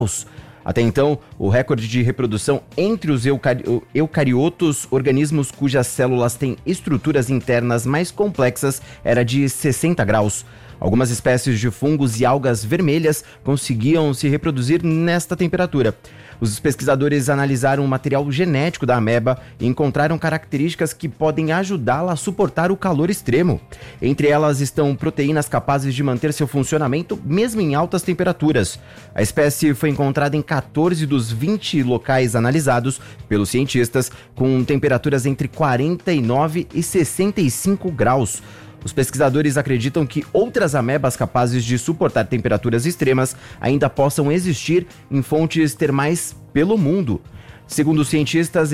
Até então, o recorde de reprodução entre os eucariotos, organismos cujas células têm estruturas internas mais complexas, era de 60 graus. Algumas espécies de fungos e algas vermelhas conseguiam se reproduzir nesta temperatura. Os pesquisadores analisaram o material genético da ameba e encontraram características que podem ajudá-la a suportar o calor extremo. Entre elas estão proteínas capazes de manter seu funcionamento mesmo em altas temperaturas. A espécie foi encontrada em 14 dos 20 locais analisados pelos cientistas, com temperaturas entre 49 e 65 graus. Os pesquisadores acreditam que outras amebas capazes de suportar temperaturas extremas ainda possam existir em fontes termais pelo mundo. Segundo os cientistas,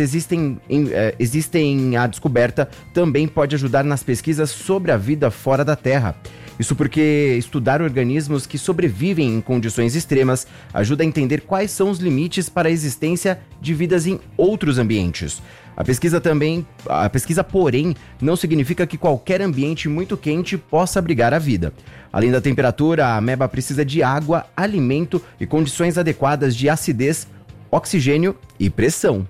a descoberta também pode ajudar nas pesquisas sobre a vida fora da Terra. Isso porque estudar organismos que sobrevivem em condições extremas ajuda a entender quais são os limites para a existência de vidas em outros ambientes. A pesquisa, porém, não significa que qualquer ambiente muito quente possa abrigar a vida. Além da temperatura, a ameba precisa de água, alimento e condições adequadas de acidez, oxigênio e pressão.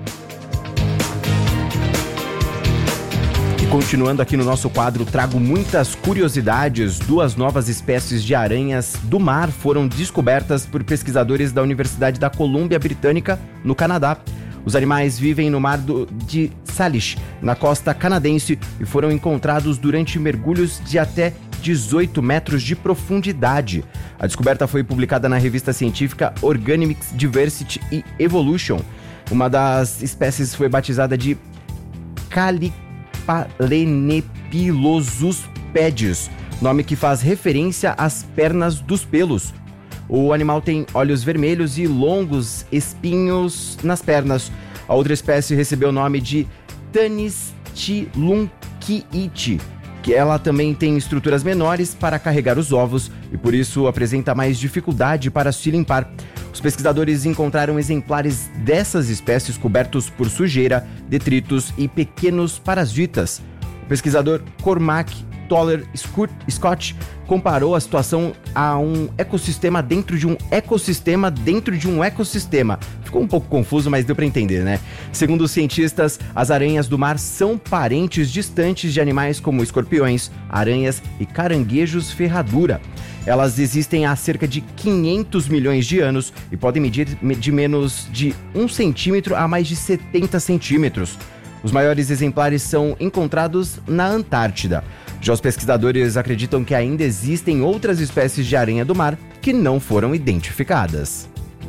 E continuando aqui no nosso quadro, trago muitas curiosidades. 2 novas espécies de aranhas do mar foram descobertas por pesquisadores da Universidade da Colômbia Britânica, no Canadá. Os animais vivem no mar de Salish, na costa canadense, e foram encontrados durante mergulhos de até 18 metros de profundidade. A descoberta foi publicada na revista científica Organics Diversity e Evolution. Uma das espécies foi batizada de Calipalenepilus pedis, nome que faz referência às pernas dos pelos. O animal tem olhos vermelhos e longos espinhos nas pernas. A outra espécie recebeu o nome de Tanistilunquiite, que ela também tem estruturas menores para carregar os ovos e por isso apresenta mais dificuldade para se limpar. Os pesquisadores encontraram exemplares dessas espécies cobertos por sujeira, detritos e pequenos parasitas. O pesquisador Cormac Toller Scott comparou a situação a um ecossistema dentro de um ecossistema dentro de um ecossistema. Ficou um pouco confuso, mas deu para entender, né? Segundo os cientistas, as aranhas do mar são parentes distantes de animais como escorpiões, aranhas e caranguejos ferradura. Elas existem há cerca de 500 milhões de anos e podem medir de menos de 1 centímetro a mais de 70 centímetros. Os maiores exemplares são encontrados na Antártida. Já os pesquisadores acreditam que ainda existem outras espécies de aranha do mar que não foram identificadas.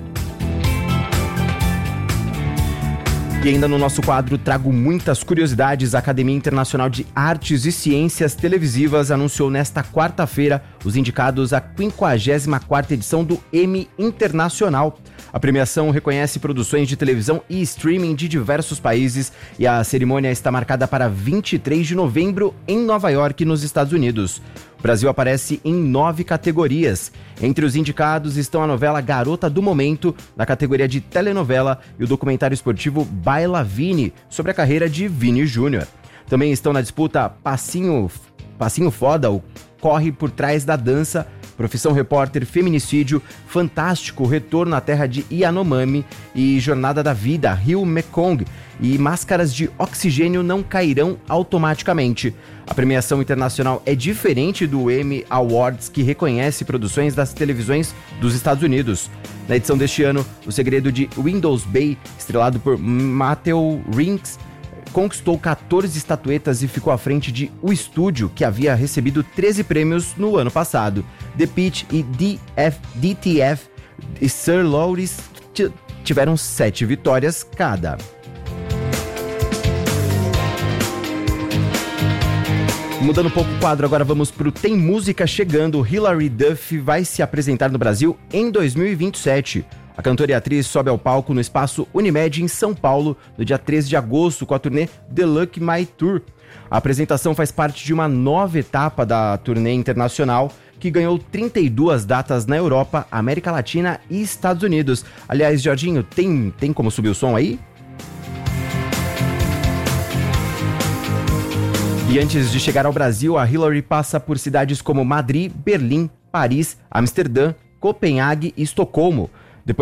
E ainda no nosso quadro trago muitas curiosidades. A Academia Internacional de Artes e Ciências Televisivas anunciou nesta quarta-feira os indicados à 54ª edição do Emmy Internacional. A premiação reconhece produções de televisão e streaming de diversos países e a cerimônia está marcada para 23 de novembro em Nova York, nos Estados Unidos. O Brasil aparece em 9 categorias. Entre os indicados estão a novela Garota do Momento, na categoria de telenovela, e o documentário esportivo Baila Vini, sobre a carreira de Vini Júnior. Também estão na disputa Passinho Foda, o Corre por Trás da Dança, Profissão Repórter, Feminicídio, Fantástico, Retorno à Terra de Yanomami e Jornada da Vida, Rio Mekong, e Máscaras de Oxigênio Não Cairão Automaticamente. A premiação internacional é diferente do Emmy Awards, que reconhece produções das televisões dos Estados Unidos. Na edição deste ano, O Segredo de Windows Bay, estrelado por Matthew Rhys, conquistou 14 estatuetas e ficou à frente de O Estúdio, que havia recebido 13 prêmios no ano passado. The Pitch e DTF e Sir Lawrence tiveram 7 vitórias cada. Mudando um pouco o quadro, agora vamos para o Tem Música Chegando. Hilary Duff vai se apresentar no Brasil em 2027. A cantora e atriz sobe ao palco no Espaço Unimed em São Paulo no dia 13 de agosto com a turnê The Look My Tour. A apresentação faz parte de uma nova etapa da turnê internacional que ganhou 32 datas na Europa, América Latina e Estados Unidos. Aliás, Jorginho, tem como subir o som aí? E antes de chegar ao Brasil, a Hilary passa por cidades como Madrid, Berlim, Paris, Amsterdã, Copenhague e Estocolmo.